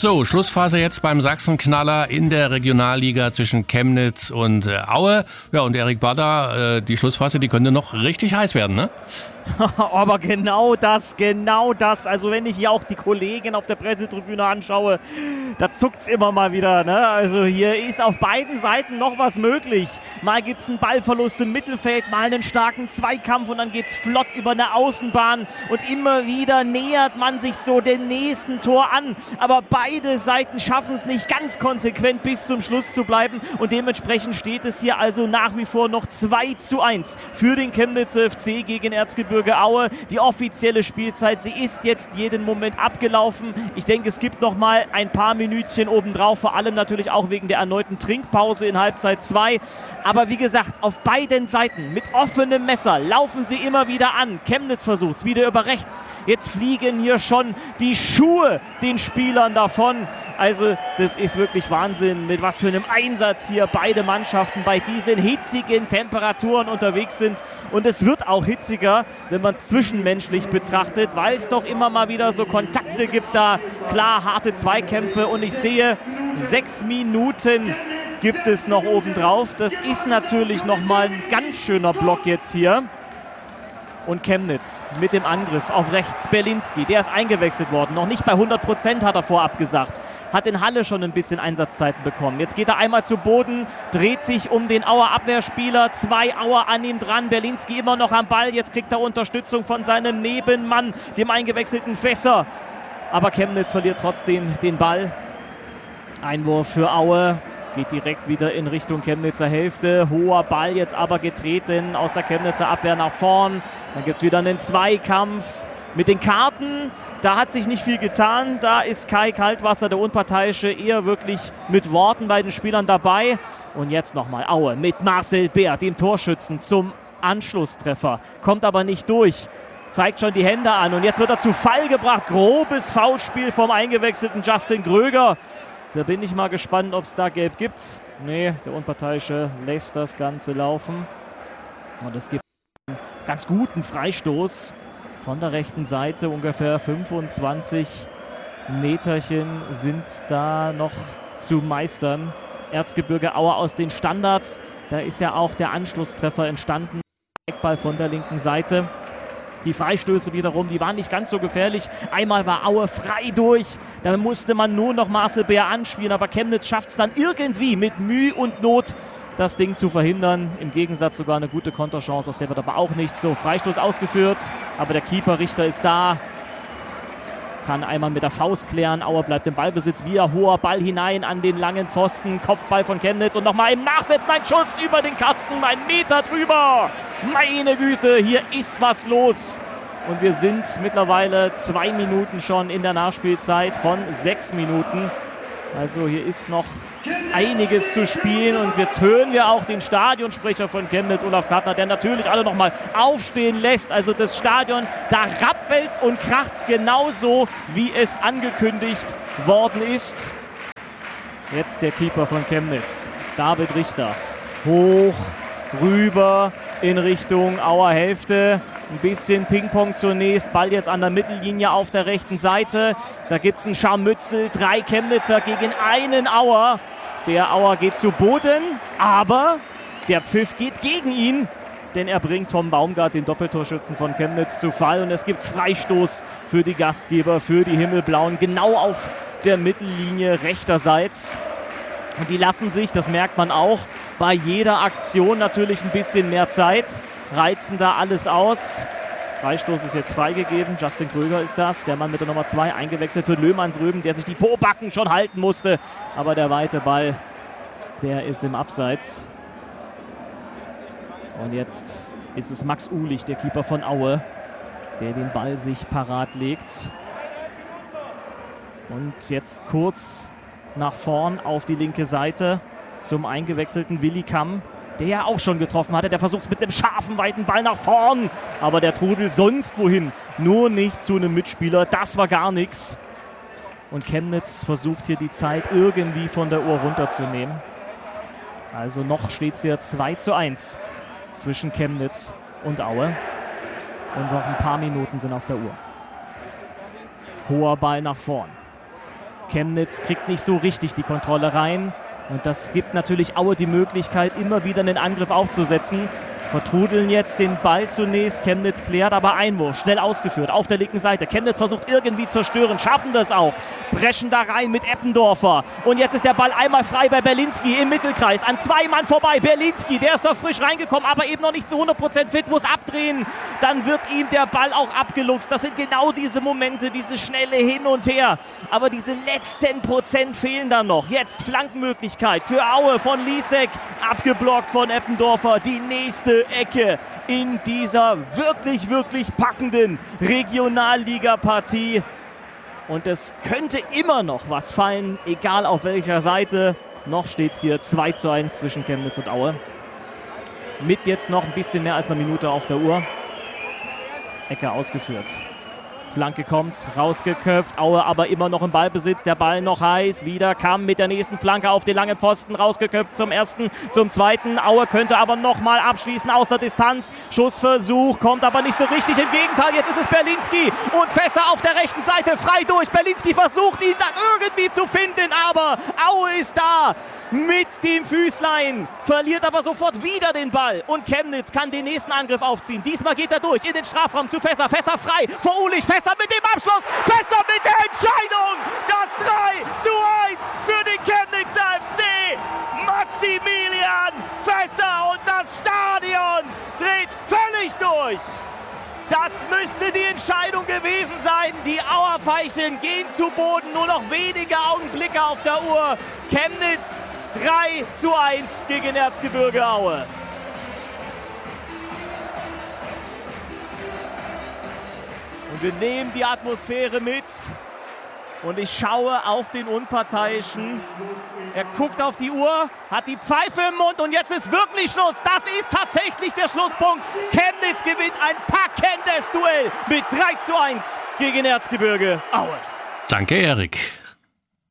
So, Schlussphase jetzt beim Sachsenknaller in der Regionalliga zwischen Chemnitz und Aue. Ja, und Erik Bader, die Schlussphase, die könnte noch richtig heiß werden, ne? Aber genau das. Also wenn ich hier auch die Kollegen auf der Pressetribüne anschaue, da zuckt es immer mal wieder, ne? Also hier ist auf beiden Seiten noch was möglich. Mal gibt es einen Ballverlust im Mittelfeld, mal einen starken Zweikampf und dann geht es flott über eine Außenbahn und immer wieder nähert man sich so dem nächsten Tor an. Aber beide Seiten schaffen es nicht ganz konsequent bis zum Schluss zu bleiben und dementsprechend steht es hier also nach wie vor noch 2:1 für den Chemnitzer FC gegen Erzgebirge Aue. Die offizielle Spielzeit, sie ist jetzt jeden Moment abgelaufen. Ich denke, es gibt noch mal ein paar Minütchen obendrauf, vor allem natürlich auch wegen der erneuten Trinkpause in Halbzeit 2. Aber wie gesagt, auf beiden Seiten mit offenem Messer laufen sie immer wieder an. Chemnitz versucht es wieder über rechts. Jetzt fliegen hier schon die Schuhe den Spielern davon. Also das ist wirklich Wahnsinn, mit was für einem Einsatz hier beide Mannschaften bei diesen hitzigen Temperaturen unterwegs sind. Und es wird auch hitziger, wenn man es zwischenmenschlich betrachtet, weil es doch immer mal wieder so Kontakte gibt da. Klar, harte Zweikämpfe und ich sehe, 6 Minuten gibt es noch obendrauf. Das ist natürlich nochmal ein ganz schöner Block jetzt hier. Und Chemnitz mit dem Angriff auf rechts. Berlinski, der ist eingewechselt worden. Noch nicht bei 100% hat er vorab gesagt. Hat in Halle schon ein bisschen Einsatzzeiten bekommen. Jetzt geht er einmal zu Boden, dreht sich um den Auer Abwehrspieler. 2 Auer an ihm dran. Berlinski immer noch am Ball. Jetzt kriegt er Unterstützung von seinem Nebenmann, dem eingewechselten Fässer. Aber Chemnitz verliert trotzdem den Ball. Einwurf für Aue. Geht direkt wieder in Richtung Chemnitzer Hälfte. Hoher Ball jetzt aber getreten aus der Chemnitzer Abwehr nach vorn. Dann gibt es wieder einen Zweikampf mit den Karten. Da hat sich nicht viel getan. Da ist Kai Kaltwasser, der Unparteiische, eher wirklich mit Worten bei den Spielern dabei. Und jetzt nochmal Aue mit Marcel Bär, dem Torschützen, zum Anschlusstreffer. Kommt aber nicht durch. Zeigt schon die Hände an. Und jetzt wird er zu Fall gebracht. Grobes Foulspiel vom eingewechselten Justin Gröger. Da bin ich mal gespannt, ob es da Gelb gibt. Nee, der Unparteiische lässt das Ganze laufen. Und es gibt einen ganz guten Freistoß von der rechten Seite. Ungefähr 25 Meterchen sind da noch zu meistern. Erzgebirge Aue aus den Standards. Da ist ja auch der Anschlusstreffer entstanden. Eckball von der linken Seite. Die Freistöße wiederum, die waren nicht ganz so gefährlich. Einmal war Aue frei durch. Da musste man nur noch Marcel Bär anspielen. Aber Chemnitz schafft es dann irgendwie mit Mühe und Not, das Ding zu verhindern. Im Gegensatz sogar eine gute Konterchance, aus der wird aber auch nichts. So, Freistoß ausgeführt. Aber der Keeper Richter ist da. Kann einmal mit der Faust klären. Aue bleibt im Ballbesitz. Wieder hoher Ball hinein an den langen Pfosten. Kopfball von Chemnitz. Und nochmal im Nachsetzen ein Schuss über den Kasten. Ein Meter drüber. Meine Güte, hier ist was los. Und wir sind mittlerweile 2 Minuten schon in der Nachspielzeit von 6 Minuten. Also hier ist noch einiges zu spielen. Und jetzt hören wir auch den Stadionsprecher von Chemnitz, Olaf Kartner, der natürlich alle nochmal aufstehen lässt. Also das Stadion, da rappelt's und kracht's genauso, wie es angekündigt worden ist. Jetzt der Keeper von Chemnitz, David Richter. Hoch, rüber in Richtung Auer Hälfte. Ein bisschen Ping-Pong zunächst. Ball jetzt an der Mittellinie auf der rechten Seite. Da gibt es einen Scharmützel. 3 Chemnitzer gegen einen Auer. Der Auer geht zu Boden, aber der Pfiff geht gegen ihn. Denn er bringt Tom Baumgart, den Doppeltorschützen von Chemnitz, zu Fall. Und es gibt Freistoß für die Gastgeber, für die Himmelblauen. Genau auf der Mittellinie rechterseits. Und die lassen sich, das merkt man auch, bei jeder Aktion natürlich ein bisschen mehr Zeit. Reizen da alles aus. Freistoß ist jetzt freigegeben. Justin Kröger ist das. Der Mann mit der Nummer 2 eingewechselt für Löhmannsröben, der sich die Pobacken schon halten musste. Aber der weite Ball, der ist im Abseits. Und jetzt ist es Max Uhlich, der Keeper von Aue, der den Ball sich parat legt. Und jetzt kurz nach vorn auf die linke Seite zum eingewechselten Willi Kamm, der ja auch schon getroffen hatte. Der versucht es mit dem scharfen, weiten Ball nach vorn. Aber der trudelt sonst wohin. Nur nicht zu einem Mitspieler. Das war gar nichts. Und Chemnitz versucht hier die Zeit irgendwie von der Uhr runterzunehmen. Also noch steht es hier 2:1 zwischen Chemnitz und Aue. Und noch ein paar Minuten sind auf der Uhr. Hoher Ball nach vorn. Chemnitz kriegt nicht so richtig die Kontrolle rein. Und das gibt natürlich Aue die Möglichkeit, immer wieder einen Angriff aufzusetzen. Vertrudeln jetzt den Ball zunächst. Chemnitz klärt, aber Einwurf. Schnell ausgeführt. Auf der linken Seite. Chemnitz versucht irgendwie zu stören. Schaffen das auch. Brechen da rein mit Eppendorfer. Und jetzt ist der Ball einmal frei bei Berlinski im Mittelkreis. An 2 Mann vorbei. Berlinski, der ist noch frisch reingekommen, aber eben noch nicht zu 100% fit. Muss abdrehen. Dann wird ihm der Ball auch abgeluchst. Das sind genau diese Momente, diese schnelle Hin und Her. Aber diese letzten Prozent fehlen dann noch. Jetzt Flankenmöglichkeit für Aue von Lisek. Abgeblockt von Eppendorfer. Die nächste Ecke in dieser wirklich, wirklich packenden Regionalliga-Partie. Und es könnte immer noch was fallen, egal auf welcher Seite. Noch steht es hier 2:1 zwischen Chemnitz und Aue. Mit jetzt noch ein bisschen mehr als einer Minute auf der Uhr. Ecke ausgeführt. Flanke kommt, rausgeköpft, Aue aber immer noch im Ballbesitz, der Ball noch heiß, wieder Kamm mit der nächsten Flanke auf den langen Pfosten, rausgeköpft zum ersten, zum zweiten, Aue könnte aber nochmal abschließen aus der Distanz, Schussversuch, kommt aber nicht so richtig, im Gegenteil, jetzt ist es Berlinski und Fässer auf der rechten Seite, frei durch, Berlinski versucht ihn dann irgendwie zu finden, aber Aue ist da mit dem Füßlein, verliert aber sofort wieder den Ball und Chemnitz kann den nächsten Angriff aufziehen, diesmal geht er durch in den Strafraum zu Fässer, Fässer frei, vor Ulich, Fässer mit dem Abschluss, Fässer mit der Entscheidung, das 3:1 für den Chemnitzer FC, Maximilian Fässer und das Stadion dreht völlig durch. Das müsste die Entscheidung gewesen sein. Die Auer Veilchen gehen zu Boden, nur noch wenige Augenblicke auf der Uhr. Chemnitz 3:1 gegen Erzgebirge Aue. Und wir nehmen die Atmosphäre mit. Und ich schaue auf den Unparteiischen. Er guckt auf die Uhr, hat die Pfeife im Mund und jetzt ist wirklich Schluss. Das ist tatsächlich der Schlusspunkt. Chemnitz gewinnt ein packendes Duell mit 3:1 gegen Erzgebirge Aue. Danke, Erik.